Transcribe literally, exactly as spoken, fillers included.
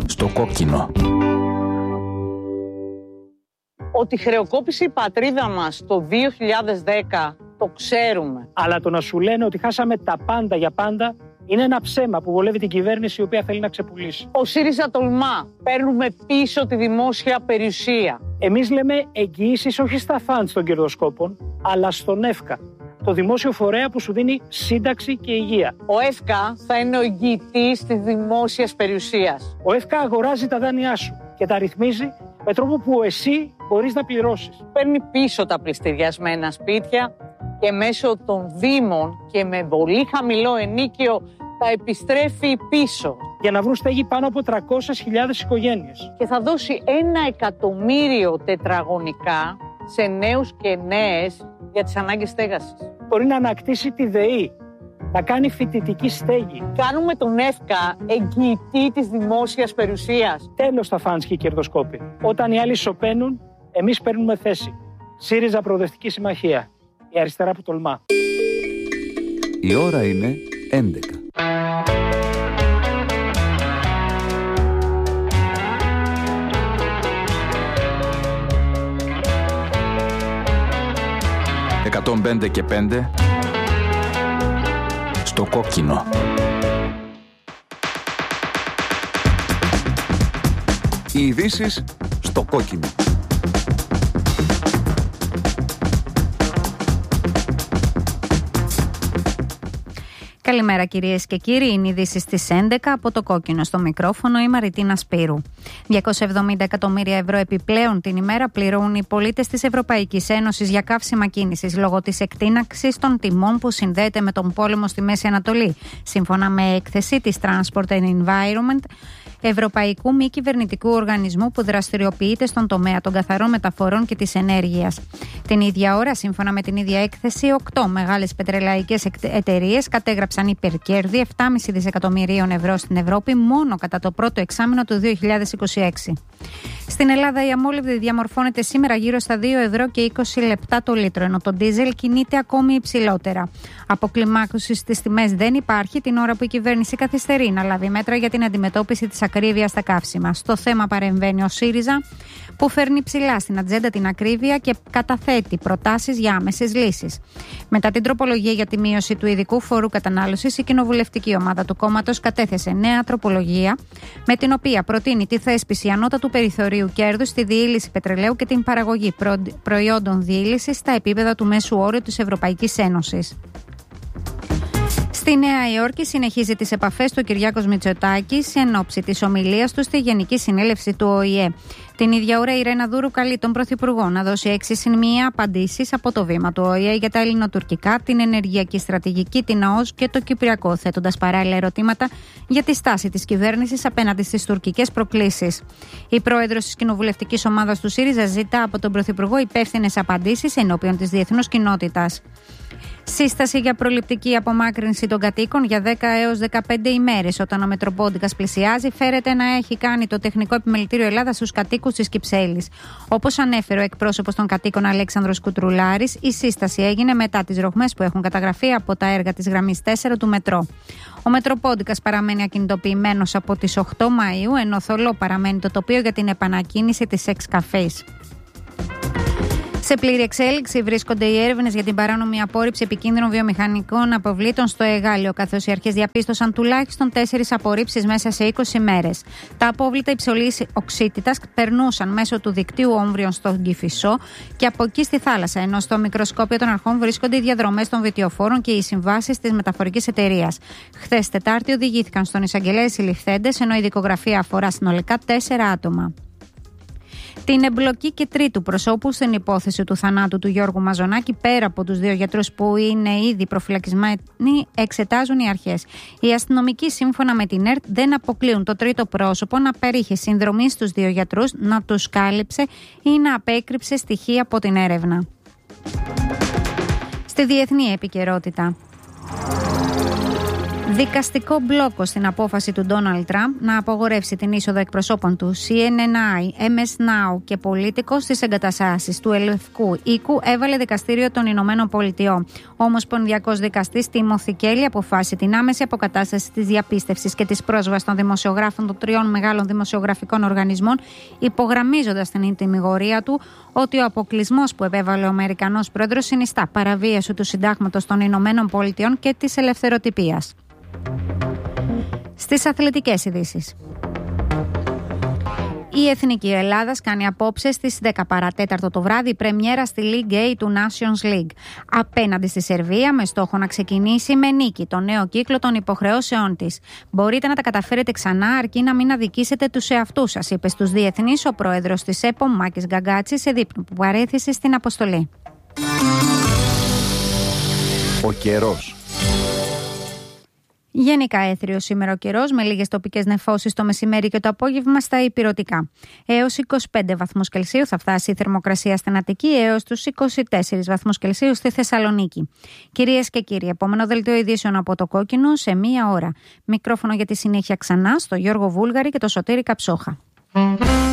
Στο κόκκινο. Ότι χρεοκόπησε η πατρίδα μας το δύο χιλιάδες δέκα το ξέρουμε. Αλλά το να σου λένε ότι χάσαμε τα πάντα για πάντα είναι ένα ψέμα που βολεύει την κυβέρνηση η οποία θέλει να ξεπουλήσει. Ο ΣΥΡΙΖΑ τολμά. Παίρνουμε πίσω τη δημόσια περιουσία. Εμείς λέμε εγγυήσεις όχι στα φαντς των κερδοσκόπων, αλλά στον ΕΦΚΑ, το δημόσιο φορέα που σου δίνει σύνταξη και υγεία. Ο ΕΦΚΑ θα είναι ο εγγυητής της δημόσιας περιουσίας. Ο ΕΦΚΑ αγοράζει τα δάνειά σου και τα ρυθμίζει με τρόπο που εσύ μπορείς να πληρώσεις. Παίρνει πίσω τα πληστηριασμένα σπίτια και μέσω των δήμων και με πολύ χαμηλό ενίκιο τα επιστρέφει πίσω. Για να βρουν στέγη πάνω από τριακόσιες χιλιάδες οικογένειες. Και θα δώσει ένα εκατομμύριο τετραγωνικά σε νέους και νέες για τις ανάγκες στέγασης. Μπορεί να ανακτήσει τη ΔΕΗ, να κάνει φοιτητική στέγη. Κάνουμε τον ΕΦΚΑ εγγυητή της δημόσιας περιουσίας. Τέλος τα φαντς και οι κερδοσκόποι. Όταν οι άλλοι σωπαίνουν, εμείς παίρνουμε θέση. ΣΥΡΙΖΑ Προοδευτική Συμμαχία. Η αριστερά που τολμά. Η ώρα είναι έντεκα. εκατόν πέντε και πέντε στο κόκκινο. Οι ειδήσεις στο κόκκινο. Καλημέρα κυρίες και κύριοι, είναι ειδήσεις στις έντεκα από το κόκκινο. Στο μικρόφωνο η Μαριτίνα Σπύρου. διακόσια εβδομήντα εκατομμύρια ευρώ επιπλέον την ημέρα πληρώνουν οι πολίτες της Ευρωπαϊκής Ένωσης για καύσιμα κίνησης λόγω της εκτείναξης των τιμών που συνδέεται με τον πόλεμο στη Μέση Ανατολή. Σύμφωνα με έκθεση της Transport and Environment, ευρωπαϊκού μη κυβερνητικού οργανισμού που δραστηριοποιείται στον τομέα των καθαρών μεταφορών και της ενέργειας. Την ίδια ώρα, σύμφωνα με την ίδια έκθεση, οκτώ μεγάλες πετρελαϊκές εταιρείες κατέγραψαν υπερκέρδη επτά κόμμα πέντε δισεκατομμυρίων ευρώ στην Ευρώπη μόνο κατά το πρώτο εξάμηνο του δύο χιλιάδες είκοσι έξι. Στην Ελλάδα η αμόλυβδη διαμορφώνεται σήμερα γύρω στα δύο ευρώ και είκοσι λεπτά το λίτρο, ενώ το ντίζελ κινείται ακόμη υψηλότερα. Αποκλιμάκωση στις τιμές δεν υπάρχει την ώρα που η κυβέρνηση καθυστερεί να λάβει μέτρα για την αντιμετώπιση της ακρίβειας στα καύσιμα. Στο θέμα παρεμβαίνει ο ΣΥΡΙΖΑ, που φέρνει ψηλά στην ατζέντα την ακρίβεια και καταθέτει προτάσεις για άμεσες λύσεις. Μετά την τροπολογία για τη μείωση του ειδικού φόρου κατανάλωσης, η κοινοβουλευτική ομάδα του κόμματος κατέθεσε νέα τροπολογία, με την οποία προτείνει τη θέσπιση ανώτατου περιθωρίου κέρδους στη διήλυση πετρελαίου και την παραγωγή προϊόντων διήλυσης στα επίπεδα του μέσου όρου της Ευρωπαϊκής Ένωσης. Στη Νέα Υόρκη συνεχίζει τις επαφές του Κυριάκος Μητσοτάκης εν ώψη της ομιλίας του στη Γενική Συνέλευση του Ο Η Ε. Την ίδια ώρα η Ρένα Δούρου καλεί τον Πρωθυπουργό να δώσει έξι συν μία απαντήσεις από το βήμα του Ο Η Ε για τα ελληνοτουρκικά, την ενεργειακή στρατηγική, την ΑΟΣ και το Κυπριακό, θέτοντας παράλληλα ερωτήματα για τη στάση της κυβέρνησης απέναντι στις τουρκικές προκλήσεις. Η πρόεδρος της κοινοβουλευτικής ομάδας του ΣΥΡΙΖΑ ζητά από τον Πρωθυπουργό υπεύθυνες απαντήσεις ενώπιον της διεθνούς κοινότητας. Σύσταση για προληπτική απομάκρυνση των κατοίκων για δέκα έως δεκαπέντε ημέρες. Όταν ο Μετροπόντικας πλησιάζει, φέρεται να έχει κάνει το Τεχνικό Επιμελητήριο Ελλάδας στους κατοίκους της Κυψέλης. Όπως ανέφερε ο εκπρόσωπος των κατοίκων Αλέξανδρος Κουτρουλάρης, η σύσταση έγινε μετά τις ρογμές που έχουν καταγραφεί από τα έργα της γραμμής τέσσερα του μετρό. Ο Μετροπόντικας παραμένει ακινητοποιημένος από τις οκτώ Μαΐου, ενώ θολό παραμένει το τοπίο για την επανακίνηση της Εξ Καφέης. Σε πλήρη εξέλιξη βρίσκονται οι έρευνες για την παράνομη απόρριψη επικίνδυνων βιομηχανικών αποβλήτων στο Εγάλεο, καθώς οι αρχές διαπίστωσαν τουλάχιστον τέσσερις απορρίψεις μέσα σε είκοσι μέρες. Τα απόβλητα υψηλής οξύτητας περνούσαν μέσω του δικτύου όμβριων στον Κηφισό και από εκεί στη θάλασσα, ενώ στο μικροσκόπιο των αρχών βρίσκονται οι διαδρομές των βιτιοφόρων και οι συμβάσεις της μεταφορικής εταιρείας. Χθες Τετάρτη οδηγήθηκαν στον εισαγγελέα οι συλληφθέντες, ενώ η δικογραφία αφορά συνολικά τέσσερα άτομα. Την εμπλοκή και τρίτου προσώπου στην υπόθεση του θανάτου του Γιώργου Μαζονάκη, πέρα από τους δύο γιατρούς που είναι ήδη προφυλακισμένοι, εξετάζουν οι αρχές. Οι αστυνομικοί, σύμφωνα με την ΕΡΤ, δεν αποκλείουν το τρίτο πρόσωπο να παρήχε συνδρομή στους δύο γιατρούς, να τους κάλυψε ή να απέκρυψε στοιχεία από την έρευνα. Στη διεθνή επικαιρότητα. Δικαστικό μπλόκο στην απόφαση του Ντόναλντ Τραμπ να απογορεύσει την είσοδο εκπροσώπων του σι εν εν άι, εμ ες Now και Πολιτικό στις εγκαταστάσεις του Ελευκού Οίκου έβαλε δικαστήριο των Ηνωμένων Πολιτειών. Ο Ομοσπονδιακός Δικαστής Τίμοθι Κέλι αποφάσισε την άμεση αποκατάσταση της διαπίστευσης και της πρόσβασης των δημοσιογράφων των τριών μεγάλων δημοσιογραφικών οργανισμών, υπογραμμίζοντας την τιμιγορία του ότι ο αποκλεισμός που επέβαλε ο Αμερικανός πρόεδρος συνιστά παραβίαση του Συντάγματος των Ηνωμένων Πολιτειών και της ελευθεροτυπίας. Στις αθλητικές ειδήσεις. Η Εθνική Ελλάδας κάνει απόψε στις δέκα παρατέταρτο το βράδυ πρεμιέρα στη League A του Nations League απέναντι στη Σερβία, με στόχο να ξεκινήσει με νίκη το νέο κύκλο των υποχρεώσεών της. Μπορείτε να τα καταφέρετε ξανά αρκεί να μην αδικήσετε τους εαυτούς σας, είπε στους διεθνείς ο πρόεδρος της ΕΠΟ Μάκης Γκαγκάτσης σε δείπνο που παρέθεσε στην αποστολή. Ο καιρός. Γενικά έθριος σήμερα ο καιρός, με λίγες τοπικές νεφώσεις το μεσημέρι και το απόγευμα στα ηπειρωτικά. Έως είκοσι πέντε βαθμούς Κελσίου θα φτάσει η θερμοκρασία στην Αττική, έως τους είκοσι τέσσερις βαθμούς Κελσίου στη Θεσσαλονίκη. Κυρίες και κύριοι, επόμενο δελτίο ειδήσεων από το Κόκκινο σε μία ώρα. Μικρόφωνο για τη συνέχεια ξανά στο Γιώργο Βούλγαρη και το Σωτήρη Καψόχα.